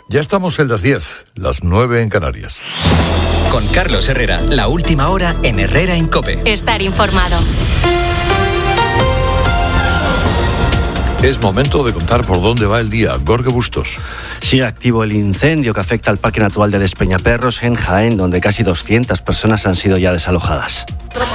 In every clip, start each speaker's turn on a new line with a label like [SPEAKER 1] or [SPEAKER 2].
[SPEAKER 1] Ya estamos en las 10, las 9 en Canarias.
[SPEAKER 2] Con Carlos Herrera, la última hora en Herrera en COPE.
[SPEAKER 3] Estar informado.
[SPEAKER 1] Es momento de contar por dónde va el día. Gorge Bustos.
[SPEAKER 4] Sigue activo el incendio que afecta al Parque Natural de Despeñaperros en Jaén, donde casi 200 personas han sido ya desalojadas.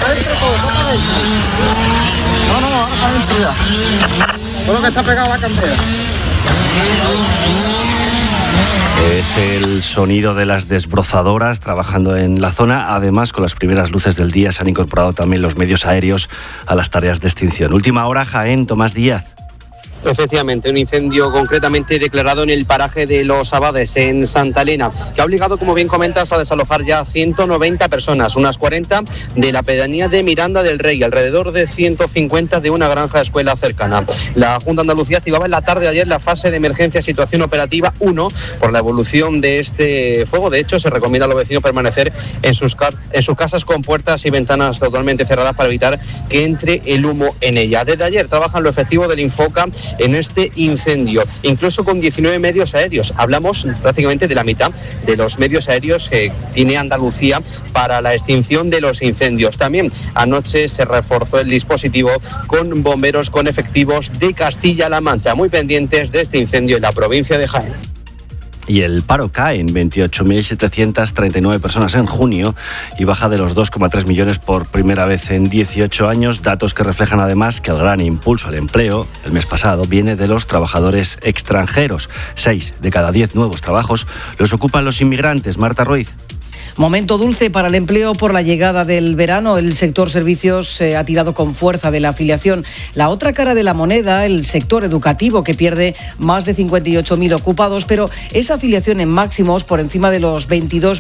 [SPEAKER 4] Es el sonido de las desbrozadoras trabajando en la zona. Además, con las primeras luces del día se han incorporado también los medios aéreos a las tareas de extinción. Última hora, Jaén, Tomás Díaz.
[SPEAKER 5] Efectivamente, un incendio concretamente declarado en el paraje de Los Abades, en Santa Elena, que ha obligado, como bien comentas, a desalojar ya 190 personas, unas 40 de la pedanía de Miranda del Rey, alrededor de 150 de una granja escuela cercana. La Junta de Andalucía activaba en la tarde de ayer la fase de emergencia situación operativa 1 por la evolución de este fuego. De hecho, se recomienda a los vecinos permanecer en sus casas con puertas y ventanas totalmente cerradas para evitar que entre el humo en ella. Desde ayer trabajan los efectivos del Infoca en este incendio, incluso con 19 medios aéreos. Hablamos prácticamente de la mitad de los medios aéreos que tiene Andalucía para la extinción de los incendios. También anoche se reforzó el dispositivo con bomberos con efectivos de Castilla-La Mancha, muy pendientes de este incendio en la provincia de Jaén.
[SPEAKER 4] Y el paro cae en 28.739 personas en junio y baja de los 2,3 millones por primera vez en 18 años, datos que reflejan además que el gran impulso al empleo el mes pasado viene de los trabajadores extranjeros. 6 de cada 10 nuevos trabajos los ocupan los inmigrantes. Marta Ruiz.
[SPEAKER 6] Momento dulce para el empleo por la llegada del verano. El sector servicios ha tirado con fuerza de la afiliación. La otra cara de la moneda, el sector educativo, que pierde más de 58.000 ocupados, pero esa afiliación en máximos por encima de los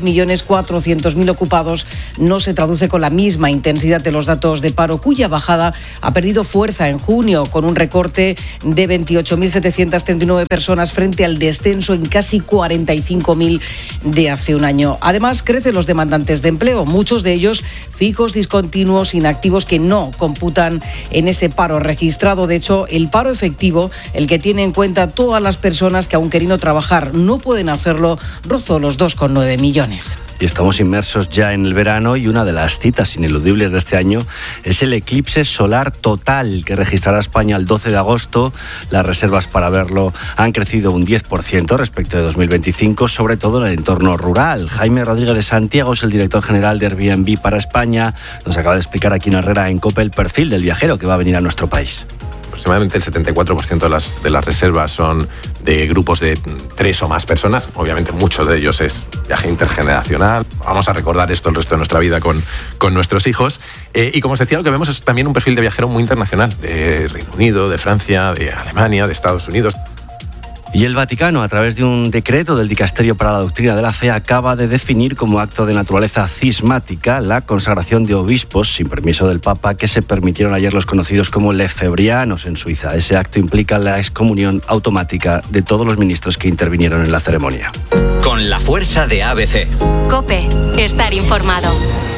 [SPEAKER 6] 22.400.000 ocupados no se traduce con la misma intensidad de los datos de paro, cuya bajada ha perdido fuerza en junio, con un recorte de 28.739 personas frente al descenso en casi 45.000 de hace un año. Además, crecen los demandantes de empleo, muchos de ellos fijos, discontinuos, inactivos, que no computan en ese paro registrado. De hecho, el paro efectivo, el que tiene en cuenta todas las personas que, aun queriendo trabajar, no pueden hacerlo, rozó los 2,9 millones.
[SPEAKER 4] Y estamos inmersos ya en el verano y una de las citas ineludibles de este año es el eclipse solar total que registrará España el 12 de agosto. Las reservas para verlo han crecido un 10% respecto de 2025, sobre todo en el entorno rural. Jaime Rodríguez de Santiago es el director general de Airbnb para España. Nos acaba de explicar aquí en Herrera en COPE el perfil del viajero que va a venir a nuestro país.
[SPEAKER 7] Aproximadamente el 74% de las reservas son de grupos de 3 o más personas. Obviamente muchos de ellos es viaje intergeneracional. Vamos a recordar esto el resto de nuestra vida con nuestros hijos. Y como os decía, lo que vemos es también un perfil de viajero muy internacional, de Reino Unido, de Francia, de Alemania, de Estados Unidos.
[SPEAKER 4] Y el Vaticano, a través de un decreto del Dicasterio para la Doctrina de la Fe, acaba de definir como acto de naturaleza cismática la consagración de obispos, sin permiso del Papa, que se permitieron ayer los conocidos como lefebrianos en Suiza. Ese acto implica la excomunión automática de todos los ministros que intervinieron en la ceremonia.
[SPEAKER 2] Con la fuerza de ABC.
[SPEAKER 3] COPE. Estar informado.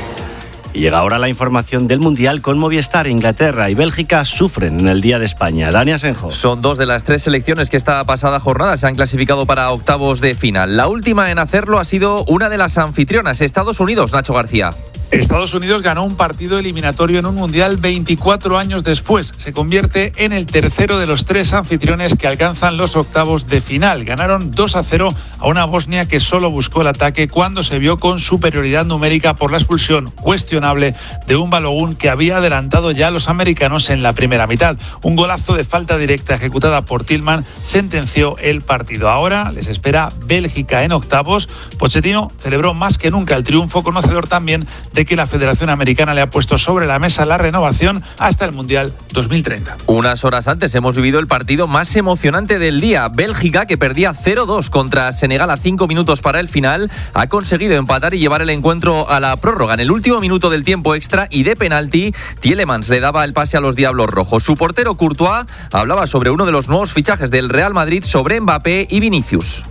[SPEAKER 4] Y llega ahora la información del Mundial con Movistar. Inglaterra y Bélgica sufren en el Día de España. Dani Asenjo.
[SPEAKER 8] Son 2 de las 3 selecciones que esta pasada jornada se han clasificado para octavos de final. La última en hacerlo ha sido una de las anfitrionas, Estados Unidos, Nacho García.
[SPEAKER 9] Estados Unidos ganó un partido eliminatorio en un Mundial 24 años después. Se convierte en el tercero de los 3 anfitriones que alcanzan los octavos de final. Ganaron 2-0 a una Bosnia que solo buscó el ataque cuando se vio con superioridad numérica por la expulsión cuestionable de un Balogun que había adelantado ya a los americanos en la primera mitad. Un golazo de falta directa ejecutada por Tillman sentenció el partido. Ahora les espera Bélgica en octavos. Pochettino celebró más que nunca el triunfo, conocedor también de que la Federación Americana le ha puesto sobre la mesa la renovación hasta el Mundial 2030.
[SPEAKER 8] Unas horas antes hemos vivido el partido más emocionante del día. Bélgica, que perdía 0-2 contra Senegal a 5 minutos para el final, ha conseguido empatar y llevar el encuentro a la prórroga. En el último minuto del tiempo extra y de penalti, Tielemans le daba el pase a los Diablos Rojos. Su portero Courtois hablaba sobre uno de los nuevos fichajes del Real Madrid, sobre Mbappé y Vinicius.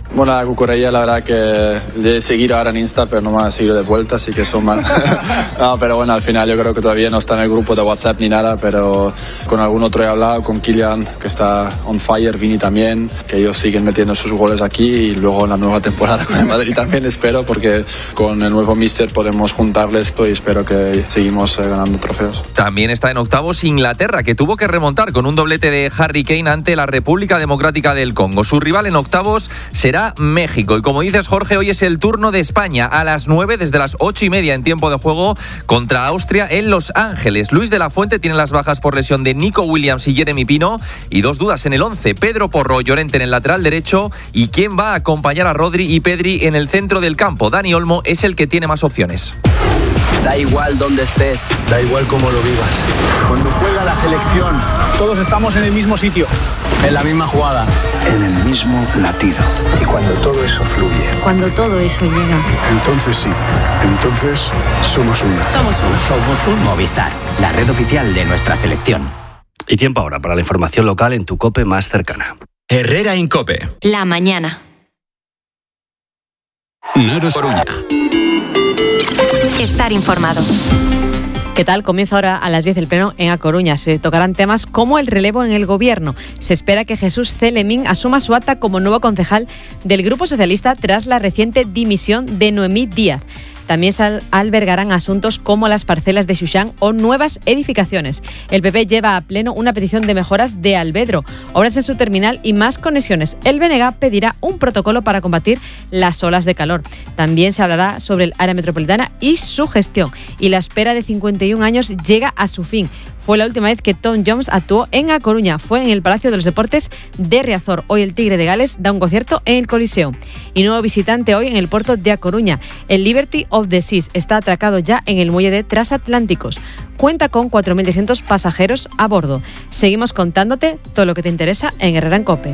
[SPEAKER 10] Bueno, la cucurella, la verdad que le he seguido ahora en Insta, pero no me ha seguido de vuelta, así que son mal. No, pero bueno, al final yo creo que todavía no está en el grupo de WhatsApp ni nada, pero con algún otro he hablado, con Kylian, que está on fire, Vini también, que ellos siguen metiendo sus goles aquí, y luego en la nueva temporada con el Madrid también espero, porque con el nuevo míster podemos juntarles y espero que seguimos ganando trofeos.
[SPEAKER 8] También está en octavos Inglaterra, que tuvo que remontar con un doblete de Harry Kane ante la República Democrática del Congo. Su rival en octavos será México. Y como dices, Jorge, hoy es el turno de España a las 9, desde las 8:30 en tiempo de juego, contra Austria en Los Ángeles. Luis de la Fuente tiene las bajas por lesión de Nico Williams y Jeremy Pino, y dos dudas en el 11, Pedro Porro, Llorente en el lateral derecho, y quién va a acompañar a Rodri y Pedri en el centro del campo. Dani Olmo es el que tiene más opciones.
[SPEAKER 11] Da igual dónde estés, da igual cómo lo vivas. Cuando juega la selección, todos estamos en el mismo sitio, en la misma jugada, en el mismo latido. Y cuando todo eso fluye,
[SPEAKER 12] cuando todo eso llega,
[SPEAKER 11] entonces sí, entonces somos uno.
[SPEAKER 2] Somos un Movistar, la red oficial de nuestra selección.
[SPEAKER 4] Y tiempo ahora para la información local en tu COPE más cercana.
[SPEAKER 2] Herrera en COPE.
[SPEAKER 3] La mañana.
[SPEAKER 2] Naros Coruña.
[SPEAKER 3] Estar informado.
[SPEAKER 13] ¿Qué tal? Comienza ahora a las 10 el pleno en A Coruña. Se tocarán temas como el relevo en el gobierno. Se espera que Jesús Celemín asuma su acta como nuevo concejal del Grupo Socialista tras la reciente dimisión de Noemí Díaz. También se albergarán asuntos como las parcelas de Xuxán o nuevas edificaciones. El PP lleva a pleno una petición de mejoras de Albedro, obras en su terminal y más conexiones. El BNG pedirá un protocolo para combatir las olas de calor. También se hablará sobre el área metropolitana y su gestión. Y la espera de 51 años llega a su fin. Fue la última vez que Tom Jones actuó en A Coruña. Fue en el Palacio de los Deportes de Riazor. Hoy el Tigre de Gales da un concierto en el Coliseo. Y nuevo visitante hoy en el puerto de A Coruña. El Liberty of the Seas está atracado ya en el muelle de Transatlánticos. Cuenta con 4.600 pasajeros a bordo. Seguimos contándote todo lo que te interesa en Herrera en COPE.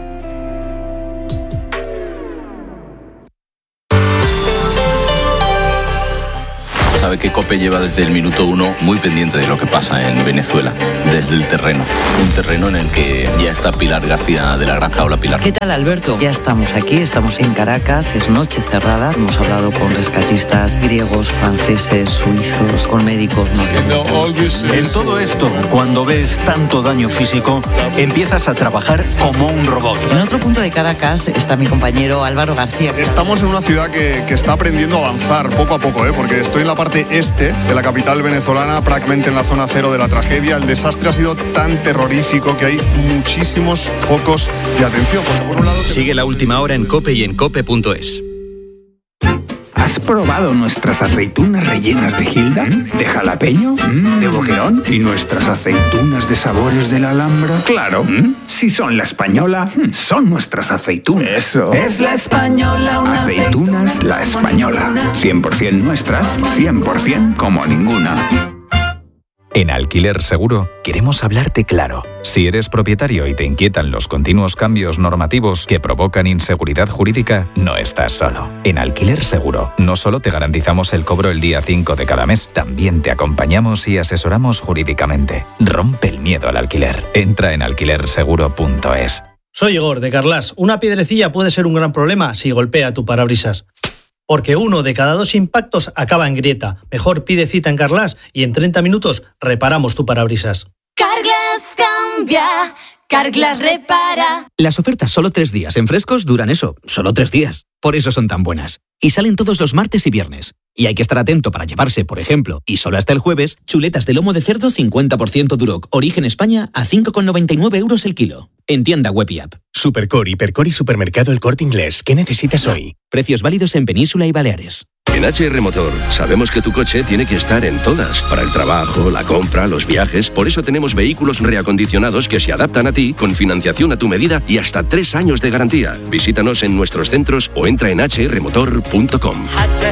[SPEAKER 14] Sabe que COPE lleva desde el minuto 1 muy pendiente de lo que pasa en Venezuela, desde el terreno. Un terreno en el que ya está Pilar García de la Granja. Hola, Pilar.
[SPEAKER 15] ¿Qué tal, Alberto? Ya estamos aquí, estamos en Caracas, es noche cerrada. Hemos hablado con rescatistas griegos, franceses, suizos, con médicos.
[SPEAKER 16] En todo esto, cuando ves tanto daño físico, empiezas a trabajar como un robot.
[SPEAKER 15] En otro punto de Caracas está mi compañero Álvaro García.
[SPEAKER 17] Estamos en una ciudad que está aprendiendo a avanzar poco a poco, porque estoy en la parte este de la capital venezolana, prácticamente en la zona cero de la tragedia. El desastre ha sido tan terrorífico que hay muchísimos focos de atención. Por un lado,
[SPEAKER 2] sigue la última hora en COPE y en cope.es.
[SPEAKER 18] ¿Has probado nuestras aceitunas rellenas de Gilda? ¿De jalapeño? ¿De boquerón? ¿Y nuestras aceitunas de sabores de la Alhambra? Claro, si son la española, son nuestras aceitunas. Eso.
[SPEAKER 19] Es la española, una
[SPEAKER 18] aceitunas La Española. 100% nuestras, 100% como ninguna.
[SPEAKER 20] En Alquiler Seguro queremos hablarte claro. Si eres propietario y te inquietan los continuos cambios normativos que provocan inseguridad jurídica, no estás solo. En Alquiler Seguro no solo te garantizamos el cobro el día 5 de cada mes, también te acompañamos y asesoramos jurídicamente. Rompe el miedo al alquiler. Entra en alquilerseguro.es.
[SPEAKER 21] Soy Igor, de Carglass. Una piedrecilla puede ser un gran problema si golpea tu parabrisas. Porque 1 de cada 2 impactos acaba en grieta. Mejor pide cita en Carglass y en 30 minutos reparamos tu parabrisas.
[SPEAKER 19] Carglass cambia, Carglass repara.
[SPEAKER 22] Las ofertas solo 3 días en Frescos duran eso, solo 3 días. Por eso son tan buenas. Y salen todos los martes y viernes. Y hay que estar atento para llevarse, por ejemplo, y solo hasta el jueves, chuletas de lomo de cerdo 50% Duroc, origen España, a 5,99 euros el kilo. En tienda web y app.
[SPEAKER 23] Supercore, Hipercore y Supermercado El Corte Inglés. ¿Qué necesitas hoy?
[SPEAKER 22] Precios válidos en Península y Baleares.
[SPEAKER 24] En HR Motor sabemos que tu coche tiene que estar en todas, para el trabajo, la compra, los viajes. Por eso tenemos vehículos reacondicionados que se adaptan a ti, con financiación a tu medida y hasta 3 años de garantía. Visítanos en nuestros centros o entra en hrmotor.com.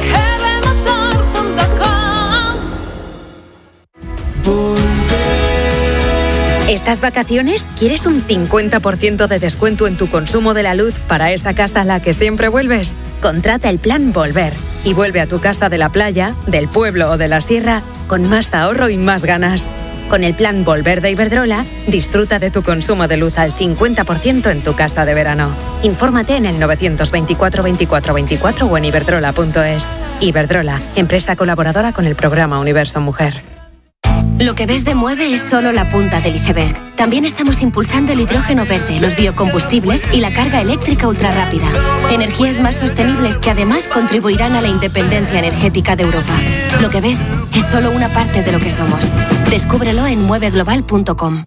[SPEAKER 25] ¿Estas vacaciones quieres un 50% de descuento en tu consumo de la luz para esa casa a la que siempre vuelves? Contrata el plan Volver y vuelve a tu casa de la playa, del pueblo o de la sierra con más ahorro y más ganas. Con el plan Volver de Iberdrola, disfruta de tu consumo de luz al 50% en tu casa de verano. Infórmate en el 924 24 24 o en iberdrola.es. Iberdrola, empresa colaboradora con el programa Universo Mujer.
[SPEAKER 3] Lo que ves de Mueve es solo la punta del iceberg. También estamos impulsando el hidrógeno verde, los biocombustibles y la carga eléctrica ultrarrápida. Energías más sostenibles que además contribuirán a la independencia energética de Europa. Lo que ves es solo una parte de lo que somos. Descúbrelo en mueveglobal.com.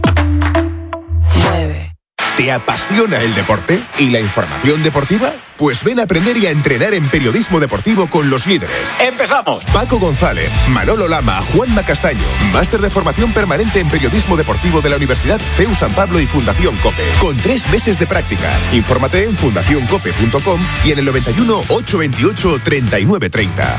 [SPEAKER 1] ¿Te apasiona el deporte y la información deportiva? Pues ven a aprender y a entrenar en periodismo deportivo con los líderes. ¡Empezamos! Paco González, Manolo Lama, Juanma Castaño. Máster de formación permanente en periodismo deportivo de la Universidad CEU San Pablo y Fundación COPE. Con 3 meses de prácticas. Infórmate en fundacioncope.com y en el 91 828 3930.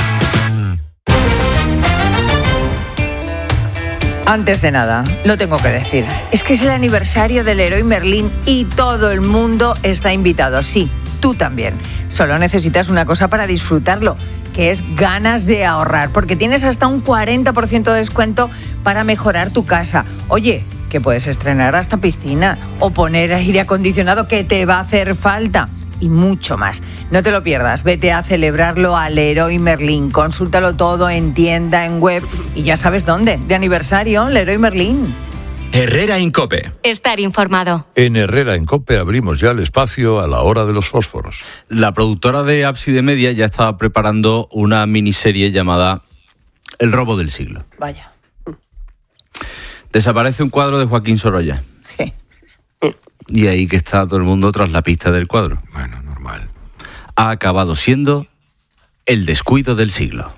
[SPEAKER 5] Antes de nada, lo tengo que decir. Es que es el aniversario del Leroy Merlin y todo el mundo está invitado. Sí, tú también. Solo necesitas una cosa para disfrutarlo, que es ganas de ahorrar, porque tienes hasta un 40% de descuento para mejorar tu casa. Oye, que puedes estrenar hasta piscina o poner aire acondicionado que te va a hacer falta. Y mucho más. No te lo pierdas, vete a celebrarlo a Leroy Merlin. Consúltalo todo en tienda, en web y ya sabes dónde. De aniversario, Leroy Merlin.
[SPEAKER 2] Herrera en COPE.
[SPEAKER 3] Estar informado.
[SPEAKER 6] En Herrera en COPE abrimos ya el espacio a la hora de los fósforos.
[SPEAKER 4] La productora de Ábside Media ya estaba preparando una miniserie llamada El robo del siglo.
[SPEAKER 5] Vaya.
[SPEAKER 4] Desaparece un cuadro de Joaquín Sorolla.
[SPEAKER 5] Sí.
[SPEAKER 4] Y ahí que está todo el mundo tras la pista del cuadro.
[SPEAKER 6] Bueno, normal.
[SPEAKER 4] Ha acabado siendo el descuido del siglo.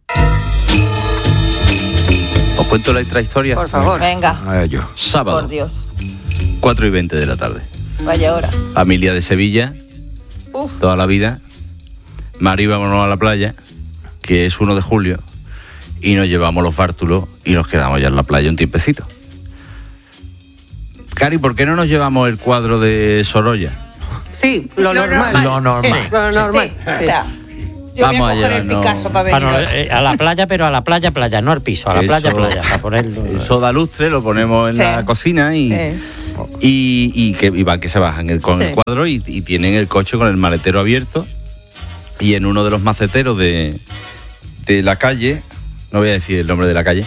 [SPEAKER 4] ¿Os cuento la historia?
[SPEAKER 5] Por favor. Venga.
[SPEAKER 6] Yo.
[SPEAKER 4] Sábado,
[SPEAKER 5] Por Dios.
[SPEAKER 4] 4:20 de la tarde.
[SPEAKER 5] Vaya hora.
[SPEAKER 4] Familia de Sevilla, toda la vida. Mari, vámonos a la playa, que es 1 de julio, y nos llevamos los bártulos y nos quedamos ya en la playa un tiempecito. Cari, ¿por qué no nos llevamos el cuadro de Sorolla?
[SPEAKER 7] Sí, lo normal.
[SPEAKER 4] Lo normal.
[SPEAKER 7] Lo normal.
[SPEAKER 5] Sí. O sea, yo
[SPEAKER 4] Vamos
[SPEAKER 5] voy a coger
[SPEAKER 4] allá,
[SPEAKER 5] el
[SPEAKER 4] no.
[SPEAKER 5] Picasso para venir.
[SPEAKER 12] A la playa, pero a la playa, no al piso, a la playa, para ponerlo.
[SPEAKER 4] El soda lustre lo ponemos en la cocina y van que se bajan con el cuadro y tienen el coche con el maletero abierto y en uno de los maceteros de la calle, no voy a decir el nombre de la calle,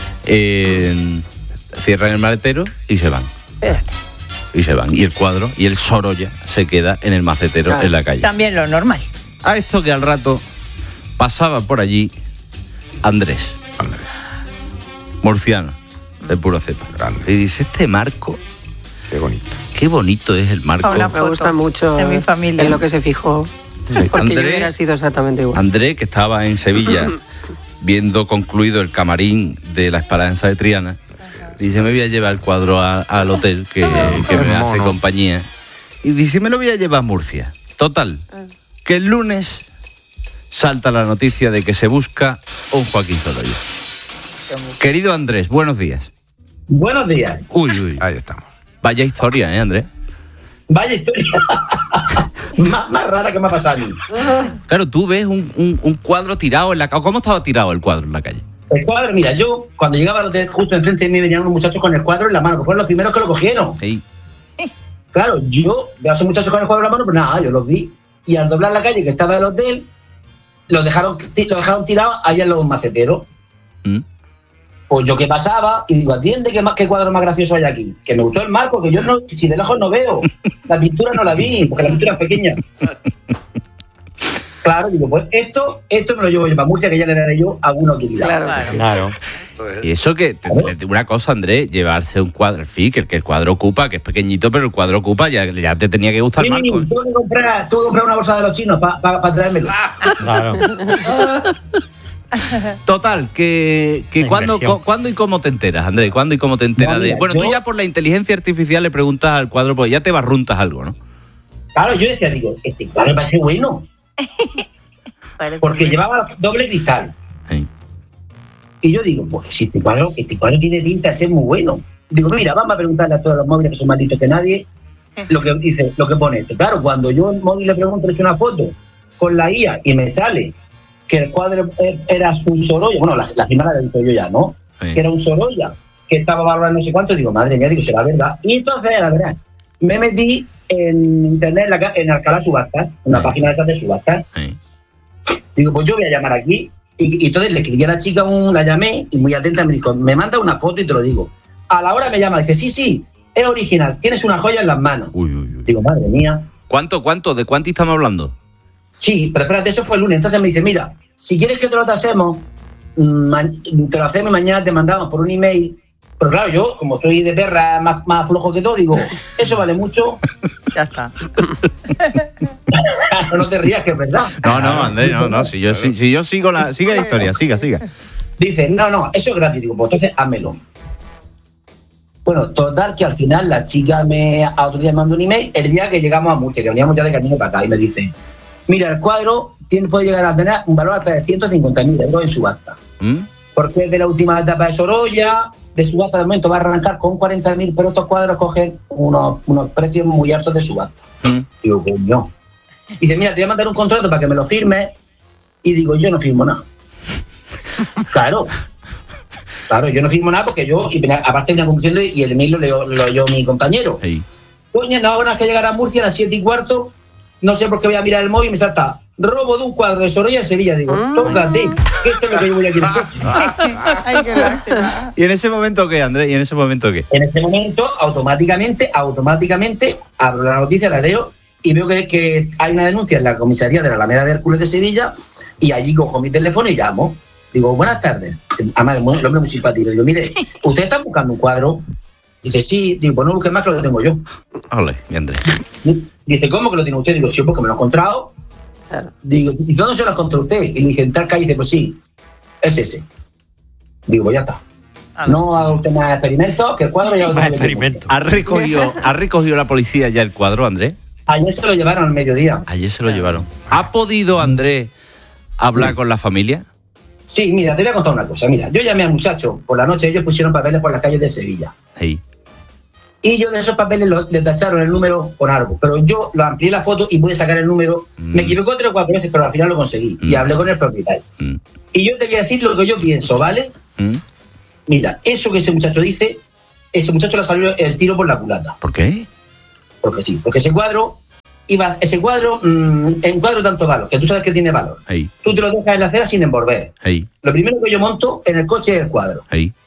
[SPEAKER 4] cierran el maletero y se van. Y se van. Y el cuadro y el Sorolla se queda en el macetero en la calle.
[SPEAKER 5] También lo normal.
[SPEAKER 4] A esto que al rato pasaba por allí Andrés. Murciano, de puro cepa. Grande. Y dice, este marco,
[SPEAKER 6] qué bonito.
[SPEAKER 4] Qué bonito es el marco.
[SPEAKER 7] Me gusta mucho
[SPEAKER 5] en mi familia.
[SPEAKER 7] En lo que se fijó.
[SPEAKER 4] Sí.
[SPEAKER 7] Porque
[SPEAKER 4] Andrés,
[SPEAKER 7] yo hubiera sido exactamente igual.
[SPEAKER 4] Andrés, que estaba en Sevilla viendo concluido el camarín de la Esperanza de Triana, dice, me voy a llevar el cuadro al hotel que me hace compañía. Y dice, me lo voy a llevar a Murcia. Total, que el lunes salta la noticia de que se busca un Joaquín Sorolla. Querido Andrés, buenos días.
[SPEAKER 26] Buenos días.
[SPEAKER 4] Uy.
[SPEAKER 6] Ahí estamos.
[SPEAKER 4] Vaya historia, Andrés?
[SPEAKER 26] Vaya historia. más rara que me ha pasado a mí.
[SPEAKER 4] Claro, tú ves un cuadro tirado en la calle. ¿Cómo estaba tirado el cuadro en la calle?
[SPEAKER 26] El cuadro, mira, yo cuando llegaba al hotel, justo enfrente de mí venían unos muchachos con el cuadro en la mano, porque fueron los primeros que lo cogieron.
[SPEAKER 4] Sí.
[SPEAKER 26] Claro, yo veo a esos muchachos con el cuadro en la mano, pero nada, yo los vi. Y al doblar la calle que estaba el hotel, lo dejaron tirado ahí en los maceteros. Pues yo que pasaba y digo, atiende, ¿qué cuadro más gracioso hay aquí? Que me gustó el marco, que yo no, si de lejos no veo. La pintura no la vi, porque la pintura es pequeña. Claro, digo, pues esto me lo llevo yo para Murcia, que ya le daré yo alguna utilidad.
[SPEAKER 12] Claro.
[SPEAKER 4] Y eso que, una cosa, Andrés, llevarse un cuadro, en fin, que el cuadro ocupa, que es pequeñito, pero el cuadro ocupa, ya te tenía que gustar más.
[SPEAKER 26] Tuve que comprar una bolsa de los chinos para traérmelo.
[SPEAKER 12] Claro.
[SPEAKER 4] Total, que ¿cuándo y cómo te enteras, Andrés? ¿Cuándo y cómo te enteras de...? Bueno, tú ya por la inteligencia artificial le preguntas al cuadro, pues ya te barruntas algo, ¿no?
[SPEAKER 26] Claro, yo decía, digo, este cuadro me parece bueno. Porque llevaba doble cristal.
[SPEAKER 4] Sí.
[SPEAKER 26] Y yo digo, pues si este cuadro tiene pinta de ser muy bueno. Digo, mira, vamos a preguntarle a todos los móviles que son más listos que nadie lo que dice, lo que pone esto. Claro, cuando yo en móvil le pregunto, le echo una foto con la IA y me sale que el cuadro era su Sorolla, bueno, la primera la he visto yo ya, ¿no? que era un Sorolla, que estaba valorado no sé cuánto, digo, madre mía, digo, será verdad. Y entonces, la verdad, me metí en internet, en Alcalá Subastas, una página de subastas. Digo, pues yo voy a llamar aquí. Y entonces le escribí a la chica, la llamé, y muy atenta me dijo, me manda una foto y te lo digo. A la hora me llama, dice, sí, es original, tienes una joya en las manos. Digo, madre mía.
[SPEAKER 8] ¿Cuánto? ¿De cuánto estamos hablando?
[SPEAKER 26] Sí, pero espérate, eso fue el lunes. Entonces me dice, mira, si quieres que te lo hacemos, te lo hacemos y mañana te mandamos por un email. Pero claro, yo, como estoy de perra más flojo que todo, digo, eso vale mucho.
[SPEAKER 5] Ya está.
[SPEAKER 26] No te rías, que es verdad.
[SPEAKER 8] No, Andrés, no. Si yo sigo sigue la historia, siga.
[SPEAKER 26] Dice, no, eso es gratis. Digo, pues entonces házmelo. Bueno, total, que al final la chica a otro día me mandó un email el día que llegamos a Murcia, que veníamos ya de camino para acá, y me dice, mira, el cuadro puede llegar a tener un valor hasta de 150.000 euros en subasta. Porque es de la última etapa de Sorolla, de subasta de momento va a arrancar con 40.000, pero estos cuadros cogen unos precios muy altos de subasta. Digo, coño. Dice, mira, te voy a mandar un contrato para que me lo firmes. Y digo, yo no firmo nada. Claro, yo no firmo nada porque yo, aparte venía conduciendo y el email lo leyó mi compañero. Coño, no, van a que llegar a Murcia a las 7:15, no sé por qué voy a mirar el móvil y me salta robo de un cuadro de Sorolla en Sevilla. Digo, tócate, que esto es lo que yo voy a quitar.
[SPEAKER 5] Ay, qué lástima.
[SPEAKER 8] ¿Y en ese momento qué, Andrés? En ese momento, automáticamente, abro la noticia, la leo y veo que hay una denuncia en la comisaría de la Alameda de Hércules de Sevilla y allí cojo mi teléfono y llamo. Digo, buenas tardes. Además, el hombre muy simpático. Digo, mire, ¿usted está buscando un cuadro? Dice, sí. Digo, pues no busques más, que lo tengo yo. Ole, bien, Andrés.
[SPEAKER 26] Dice, ¿cómo que lo tiene usted? Digo, sí, porque me lo he encontrado. Claro. Digo, ¿y dónde se lo ha encontrado usted? Y le dije, en tal calle. Dice, pues sí, es ese. Digo, pues ya está. No haga usted más experimentos, que el cuadro ya lo tengo.
[SPEAKER 8] Experimento. ¿Ha recogido la policía ya el cuadro, Andrés?
[SPEAKER 26] Ayer se lo llevaron al mediodía. ¿Ha
[SPEAKER 8] podido, Andrés, hablar con la familia?
[SPEAKER 26] Sí, mira, te voy a contar una cosa. Mira, yo llamé al muchacho por la noche, ellos pusieron papeles por las calles de Sevilla. Y yo de esos papeles les tacharon el número con algo. Pero yo lo amplié la foto y pude sacar el número. Me equivoqué 3 o 4 veces, pero al final lo conseguí. Y hablé con el propietario. Y yo te voy a decir lo que yo pienso, ¿vale? Mira, eso que ese muchacho dice, ese muchacho le salió el tiro por la culata.
[SPEAKER 8] ¿Por qué?
[SPEAKER 26] Porque sí, porque ese cuadro es un cuadro tanto valor, que tú sabes que tiene valor. Tú te lo dejas en la acera sin envolver. Lo primero que yo monto en el coche es el cuadro.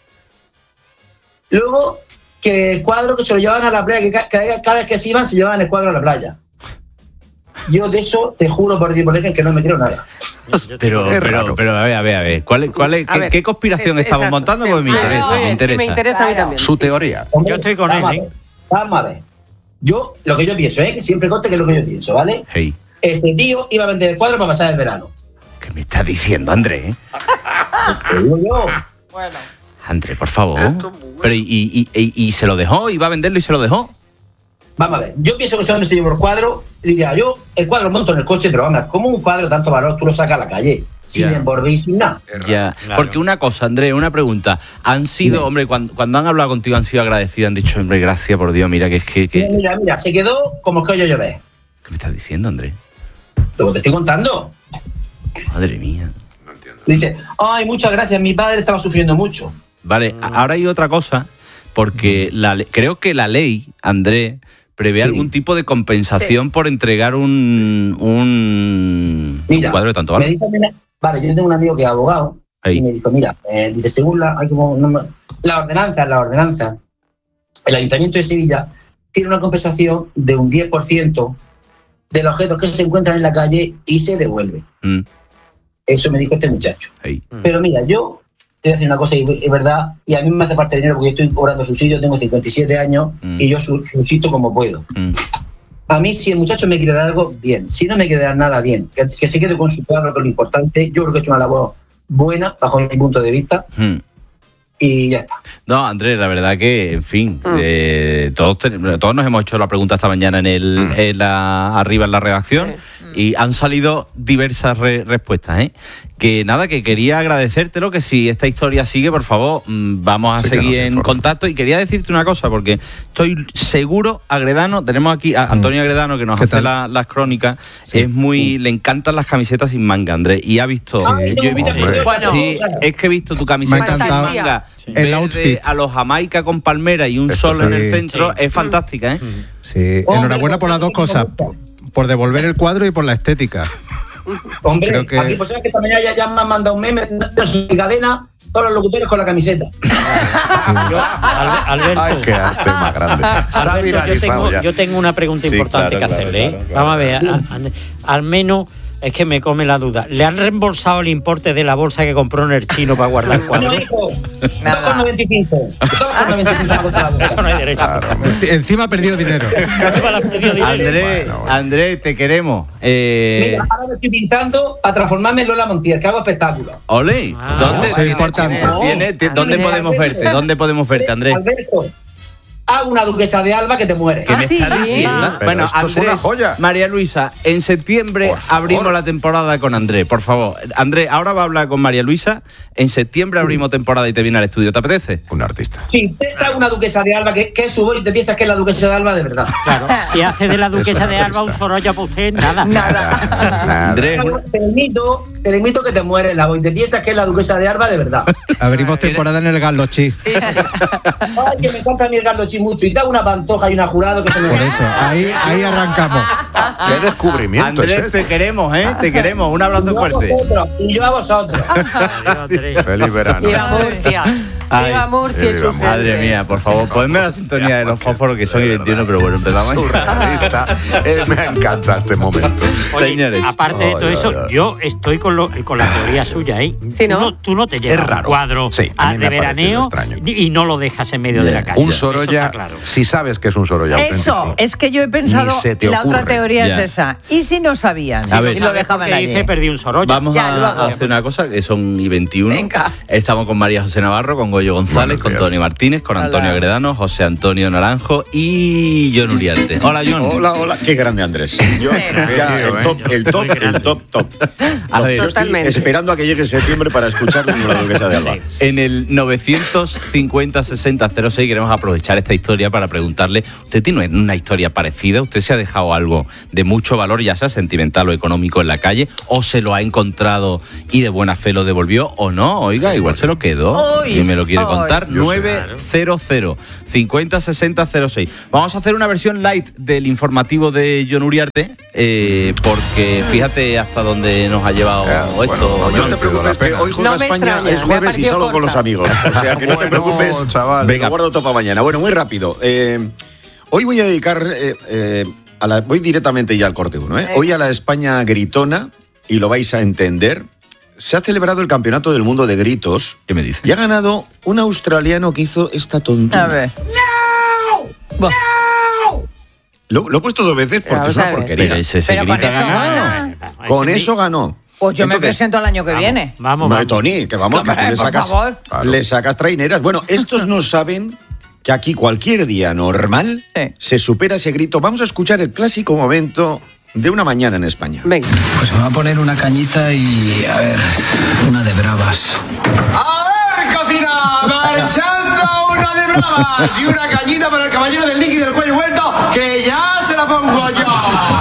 [SPEAKER 26] Luego, que el cuadro que se lo llevaban a la playa, que cada vez que se iban, se llevaban el cuadro a la playa. Yo de eso te juro por Dios que no me creo nada.
[SPEAKER 8] Pero a ver. ¿Qué conspiración estamos montando? Pues me interesa.
[SPEAKER 7] Sí, me interesa a mí también.
[SPEAKER 8] Su teoría.
[SPEAKER 26] Yo estoy con él, Vamos a ver. Yo, lo que yo pienso, que siempre conste que es lo que yo pienso, ¿vale? Este tío iba a vender el cuadro para pasar el verano.
[SPEAKER 8] ¿Qué me estás diciendo, Andrés?
[SPEAKER 26] Lo digo yo.
[SPEAKER 5] Bueno.
[SPEAKER 8] Andrés, por favor. Pero ¿y se lo dejó? ¿Iba a venderlo y se lo dejó?
[SPEAKER 26] Vamos a ver, yo pienso que solamente llevo el cuadro, diría yo, el cuadro monto en el coche, pero vamos, como un cuadro de tanto valor tú lo sacas a la calle, sin envolver y sin nada.
[SPEAKER 8] Ya, claro. Porque una cosa, Andrés, una pregunta. Han sido, hombre, cuando han hablado contigo han sido agradecidos, han dicho, hombre, gracias por Dios, mira que es que...
[SPEAKER 26] Mira, se quedó como el que yo llové.
[SPEAKER 8] ¿Qué me estás diciendo, Andrés?
[SPEAKER 26] Lo que te estoy contando.
[SPEAKER 8] Madre mía.
[SPEAKER 26] No entiendo. Dice, ay, muchas gracias, mi padre estaba sufriendo mucho.
[SPEAKER 8] Vale, ahora hay otra cosa, porque creo que la ley, Andrés, prevé algún tipo de compensación por entregar un cuadro de tanto valor.
[SPEAKER 26] Vale, yo tengo un amigo que es abogado y me dijo, mira, dice, según la ordenanza, el Ayuntamiento de Sevilla tiene una compensación de un 10% de los objetos que se encuentran en la calle y se devuelve. Eso me dijo este muchacho. Pero mira, yo te voy a decir una cosa, y es verdad, y a mí me hace falta dinero porque yo estoy cobrando subsidio, tengo 57 años y yo subsisto como puedo. A mí, si el muchacho me quiere dar algo, bien. Si no me quiere dar nada, bien. Que se quede con su cuadro, que es lo importante. Yo creo que he hecho una labor buena, bajo mi punto de vista. Y ya está.
[SPEAKER 8] No, Andrés, la verdad que, en fin, todos nos hemos hecho la pregunta esta mañana arriba en la redacción y han salido diversas respuestas,
[SPEAKER 9] Que nada, que quería agradecértelo, que si esta historia sigue, por favor, vamos a seguir en contacto. Y quería decirte una cosa, porque estoy seguro, Agredano, tenemos aquí a Antonio Agredano, que nos hace las crónicas, le encantan las camisetas sin manga, Andrés, y ha visto, yo he visto, es que he visto tu camiseta sin manga, verde, a los Jamaica con palmera y un sol en el centro, es fantástica, ¿eh?
[SPEAKER 10] Sí, enhorabuena por las dos cosas, por devolver el cuadro y por la estética.
[SPEAKER 26] Hombre, creo que... aquí pues sabes que esta mañana ya me han mandado un meme de su cadena, todos los locutores con la camiseta.
[SPEAKER 12] Alberto,
[SPEAKER 6] ay, qué arte más grande.
[SPEAKER 12] Alberto, yo tengo una pregunta importante que hacerle, ¿eh? Vamos a ver, al menos es que me come la duda. ¿Le han reembolsado el importe de la bolsa que compró en el chino para guardar cuadros?
[SPEAKER 26] 2,95.
[SPEAKER 12] Eso no hay derecho.
[SPEAKER 10] Encima ha perdido dinero.
[SPEAKER 9] Andrés, te queremos.
[SPEAKER 26] Mira, ahora me estoy pintando para transformarme en Lola Montiel, que hago espectáculos.
[SPEAKER 9] Ole, ¿dónde?
[SPEAKER 10] Eso es importante.
[SPEAKER 9] ¿Dónde podemos verte? ¿Dónde podemos verte, Andrés?
[SPEAKER 26] Alberto, hago una duquesa de Alba que te muere.
[SPEAKER 9] ¿Qué me está diciendo? Bueno, Andrés, es una joya. María Luisa, en septiembre abrimos la temporada con Andrés, por favor. Andrés, ahora va a hablar con María Luisa. En septiembre abrimos temporada y te viene al estudio. ¿Te apetece?
[SPEAKER 6] Un artista.
[SPEAKER 26] Sí, te trae una duquesa de Alba que subo y te piensas que es la duquesa de Alba de verdad.
[SPEAKER 12] Claro, si hace de la duquesa de Alba un Sorolla para usted, nada.
[SPEAKER 26] Andrés, te limito que te mueres la voz y te piensas que es la duquesa de Alba de verdad.
[SPEAKER 10] Abrimos temporada en el Garlochí.
[SPEAKER 26] Ay, que me encanta a mí el Garlochí mucho. Y te hago una pantoja y una jurado que se me...
[SPEAKER 10] Por eso, ahí arrancamos.
[SPEAKER 6] Qué descubrimiento.
[SPEAKER 9] Andrés, te queremos, ¿eh? Te queremos. Un abrazo fuerte.
[SPEAKER 26] Y yo a vosotros.
[SPEAKER 6] Feliz verano.
[SPEAKER 7] Viva Murcia. Viva Murcia.
[SPEAKER 9] Madre mía, por favor, ponme la sintonía de los fósforos que son y 21, pero bueno, empezamos.
[SPEAKER 6] Me encanta este momento.
[SPEAKER 12] Oye,
[SPEAKER 9] señores,
[SPEAKER 12] aparte de todo eso, yo estoy con la teoría suya, ¿eh?
[SPEAKER 7] Sí, ¿no?
[SPEAKER 12] Tú no te llevas un cuadro de veraneo y no lo dejas en medio de la calle.
[SPEAKER 6] Un Sorolla,
[SPEAKER 12] claro.
[SPEAKER 6] Si sabes que es un Sorolla
[SPEAKER 5] Eso,
[SPEAKER 6] auténtico,
[SPEAKER 5] es que yo he pensado, la otra teoría
[SPEAKER 9] Ya.
[SPEAKER 5] es esa. ¿Y si no sabían?
[SPEAKER 9] A ver,
[SPEAKER 5] y lo dejaban allí.
[SPEAKER 12] Dice, perdí un Sorolla.
[SPEAKER 9] Vamos a hacer una cosa, que son y 21.
[SPEAKER 5] Venga.
[SPEAKER 9] Estamos con María José Navarro, con Goyo González, con Tony Martínez, con Antonio Agredano, José Antonio Naranjo y John Uriarte. Hola, John.
[SPEAKER 11] Hola. Qué grande, Andrés. Yo, el top.
[SPEAKER 9] A ver,
[SPEAKER 11] yo estoy esperando a que llegue septiembre para escucharle en la duquesa de Alba.
[SPEAKER 9] En el 950-60-06 queremos aprovechar esta historia para preguntarle, ¿usted tiene una historia parecida? ¿Usted se ha dejado algo de mucho valor, ya sea sentimental o económico, en la calle? ¿O se lo ha encontrado y de buena fe lo devolvió? ¿O no? Oiga, igual se lo quedó y me lo quiere contar. 900-50-60-06. Vamos a hacer una versión light del informativo de John Uriarte, porque fíjate hasta dónde nos ha llevado esto.
[SPEAKER 11] No te preocupes, que hoy juega España, es jueves y salgo con los amigos. O sea, que no te preocupes, chaval. Venga, lo guardo todo para mañana. Bueno, muy rápido. Hoy voy a dedicar, voy directamente ya al corte 1. Hoy a la España gritona, y lo vais a entender. Se ha celebrado el Campeonato del Mundo de Gritos.
[SPEAKER 9] ¿Qué me dice?
[SPEAKER 11] Y ha ganado un australiano que hizo esta tontería.
[SPEAKER 5] A ver.
[SPEAKER 11] ¡No! Lo he puesto 2 veces porque es una porquería.
[SPEAKER 9] Pero
[SPEAKER 11] con eso ganó. Con eso ganó.
[SPEAKER 5] Pues yo me presento el año que viene.
[SPEAKER 11] Vamos. Tony, que vamos, que tú le sacas traineras. Bueno, estos no saben que aquí cualquier día normal se supera ese grito. Vamos a escuchar el clásico momento de una mañana en España.
[SPEAKER 7] Venga.
[SPEAKER 13] Pues me va a poner una cañita y, a ver, una de bravas.
[SPEAKER 14] ¡A ver, cocina! ¡Marchando una de bravas! Y una cañita para el caballero del líquido del cuello vuelto, que ya se la pongo yo.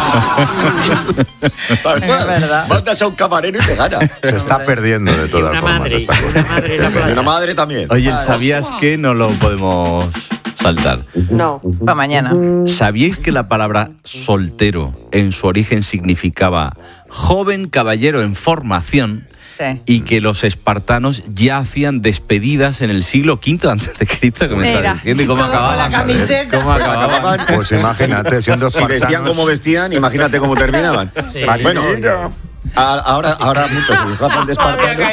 [SPEAKER 11] Tal cual. Mandas a un camarero y te gana.
[SPEAKER 6] Se está perdiendo de todas formas.
[SPEAKER 11] Y una madre también.
[SPEAKER 9] Oye, ¿sabías que no lo podemos saltar?
[SPEAKER 5] No, para mañana.
[SPEAKER 9] ¿Sabíais que la palabra soltero en su origen significaba joven caballero en formación?
[SPEAKER 5] Sí.
[SPEAKER 9] Y que los espartanos ya hacían despedidas en el siglo V antes de Cristo, que me está diciendo, y cómo acababan.
[SPEAKER 11] ¿Cómo acababan?
[SPEAKER 6] Pues imagínate, siendo
[SPEAKER 11] si vestían como vestían, imagínate cómo terminaban.
[SPEAKER 9] Sí.
[SPEAKER 11] Bueno, ahora muchos se disfrazan de espartanos.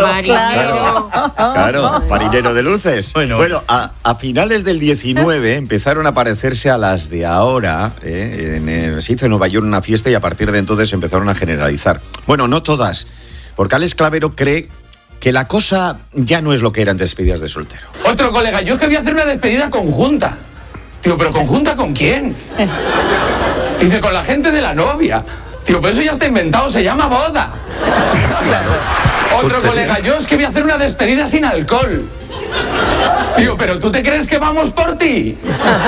[SPEAKER 11] Claro, marinero de luces. Bueno, a finales del 19 empezaron a parecerse a las de ahora. Se hizo en Nueva York una fiesta y a partir de entonces empezaron a generalizar. Bueno, no todas. Porque Alex Clavero cree que la cosa ya no es lo que eran despedidas de soltero.
[SPEAKER 14] Otro colega, yo es que voy a hacer una despedida conjunta. Digo, ¿pero conjunta con quién? Dice, con la gente de la novia. Tío, pero eso ya está inventado, se llama boda. Otro colega, yo es que voy a hacer una despedida sin alcohol. Tío, pero ¿tú te crees que vamos por ti?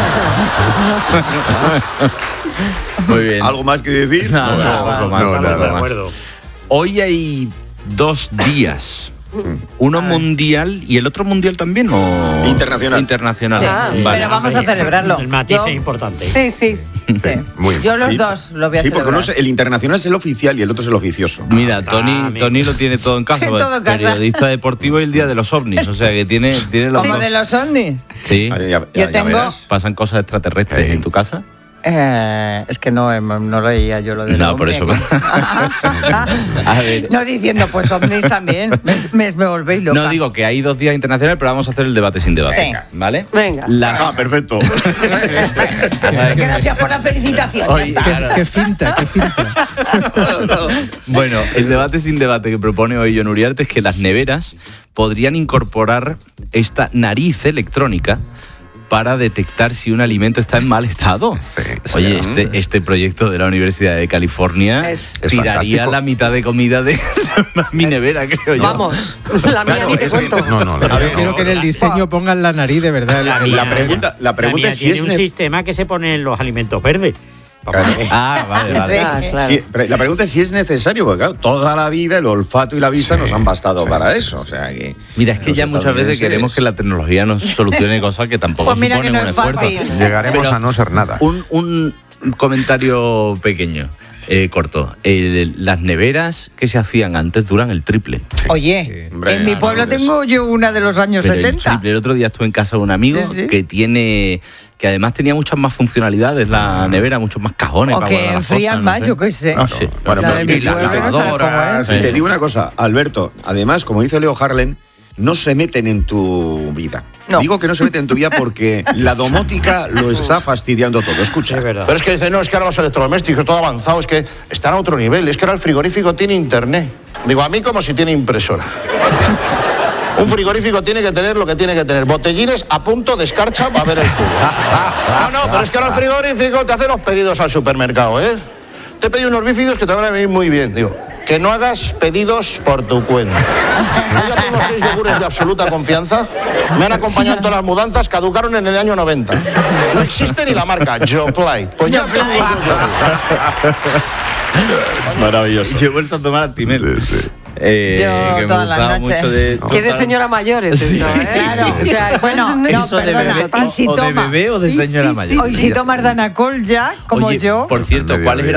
[SPEAKER 9] Muy bien.
[SPEAKER 11] ¿Algo más que decir?
[SPEAKER 9] No, nada
[SPEAKER 12] de acuerdo.
[SPEAKER 9] más. Hoy hay 2 días. Uno mundial y el otro mundial también, ¿o?
[SPEAKER 11] Internacional.
[SPEAKER 9] Internacional.
[SPEAKER 5] Sí.
[SPEAKER 9] Vale.
[SPEAKER 5] Pero vamos a celebrarlo.
[SPEAKER 12] El matiz es importante.
[SPEAKER 7] Sí, sí.
[SPEAKER 5] Yo los dos lo voy a celebrar.
[SPEAKER 11] Sí, porque uno el internacional es el oficial y el otro es el oficioso.
[SPEAKER 9] Mira, Tony lo tiene todo en casa.
[SPEAKER 5] Sí, todo en casa.
[SPEAKER 9] Periodista deportivo y el día de los ovnis. O sea que tiene los
[SPEAKER 5] ¿Como
[SPEAKER 9] dos.
[SPEAKER 5] de los ovnis?
[SPEAKER 9] Sí.
[SPEAKER 5] Yo tengo...
[SPEAKER 11] verás.
[SPEAKER 9] ¿Pasan cosas extraterrestres en tu casa?
[SPEAKER 5] Es que no leía yo lo de
[SPEAKER 9] No, por eso. A ver.
[SPEAKER 5] No diciendo, pues ovnis también. Me volvéis loca.
[SPEAKER 9] No digo que hay 2 días internacionales, pero vamos a hacer el debate sin debate.
[SPEAKER 5] Sí.
[SPEAKER 9] ¿Vale?
[SPEAKER 7] Venga.
[SPEAKER 11] Perfecto.
[SPEAKER 5] Gracias por la felicitación.
[SPEAKER 9] Oye,
[SPEAKER 5] ya está.
[SPEAKER 9] claro.
[SPEAKER 10] Qué finta.
[SPEAKER 9] Bueno, el debate sin debate que propone hoy Jon Uriarte es que las neveras podrían incorporar esta nariz electrónica para detectar si un alimento está en mal estado. Oye, este proyecto de la Universidad de California tiraría
[SPEAKER 11] fantástico.
[SPEAKER 9] la mitad de comida de mi nevera, creo yo.
[SPEAKER 7] Vamos, la mía ni te cuento.
[SPEAKER 10] Pero yo quiero que en el diseño pongan la nariz de verdad.
[SPEAKER 11] La pregunta es si
[SPEAKER 12] tiene un sistema que se pone en los alimentos verdes.
[SPEAKER 11] Claro.
[SPEAKER 9] Vale.
[SPEAKER 7] Claro.
[SPEAKER 11] Sí, pero la pregunta es si es necesario, porque claro, toda la vida el olfato y la vista nos han bastado para eso. O sea que
[SPEAKER 9] mira, es que ya muchas veces queremos que la tecnología nos solucione cosas que tampoco
[SPEAKER 5] Pues mira
[SPEAKER 9] suponen
[SPEAKER 5] que no
[SPEAKER 9] un
[SPEAKER 5] es
[SPEAKER 9] esfuerzo.
[SPEAKER 5] fácil.
[SPEAKER 6] Llegaremos a no ser nada.
[SPEAKER 9] Un comentario pequeño, corto. Las neveras que se hacían antes duran el triple.
[SPEAKER 5] Oye,
[SPEAKER 11] Hombre,
[SPEAKER 5] en mi pueblo tengo yo una de los años
[SPEAKER 9] Pero
[SPEAKER 5] 70.
[SPEAKER 9] el otro día estuve en casa de un amigo que además tenía muchas más funcionalidades la nevera, muchos más cajones
[SPEAKER 5] O
[SPEAKER 9] para
[SPEAKER 5] que
[SPEAKER 9] guardar las
[SPEAKER 5] enfrían
[SPEAKER 9] cosas,
[SPEAKER 5] más,
[SPEAKER 9] no sé.
[SPEAKER 5] yo qué sé.
[SPEAKER 9] No sé.
[SPEAKER 11] Bueno,
[SPEAKER 5] La de mi
[SPEAKER 11] y la
[SPEAKER 5] pueblo, no sabes cómo es.
[SPEAKER 11] Y te digo una cosa, Alberto, además, como dice Leo Harlem, no se meten en tu vida.
[SPEAKER 5] No.
[SPEAKER 11] Digo que no se meten en tu vida porque la domótica lo está fastidiando todo. Escucha.
[SPEAKER 12] Es verdad.
[SPEAKER 15] Pero es que dicen, no, es que ahora los electrodomésticos, todo avanzado, es que están a otro nivel, es que ahora el frigorífico tiene internet. Digo, a mí como si tiene impresora. Un frigorífico tiene que tener lo que tiene que tener. Botellines a punto de escarcha para ver el fútbol. No, pero es que ahora el frigorífico te hace los pedidos al supermercado, ¿eh? Te he pedido unos bífidos que te van a venir muy bien. Digo, que no hagas pedidos por tu cuenta. Yo ya tengo 6 yogures de absoluta confianza. Me han acompañado en todas las mudanzas, caducaron en el año 90. No existe ni la marca Yoplait. Pues ya tengo yo.
[SPEAKER 11] Maravilloso.
[SPEAKER 9] Yo he vuelto a tomar Actimel.
[SPEAKER 5] Yo
[SPEAKER 9] que me
[SPEAKER 5] todas las
[SPEAKER 9] gustaba
[SPEAKER 5] noches.
[SPEAKER 9] mucho de...
[SPEAKER 7] Que de señora mayor es eso, ¿eh?
[SPEAKER 5] Claro.
[SPEAKER 7] O sea,
[SPEAKER 5] Bueno, no,
[SPEAKER 9] ¿Eso de
[SPEAKER 5] perdona.
[SPEAKER 9] bebé,
[SPEAKER 5] Y si
[SPEAKER 9] o de
[SPEAKER 5] toma-
[SPEAKER 9] bebé o de señora mayor?
[SPEAKER 5] Hoy si tomas Danacol ya, como
[SPEAKER 9] Oye,
[SPEAKER 5] yo.
[SPEAKER 9] por cierto, ¿cuáles eran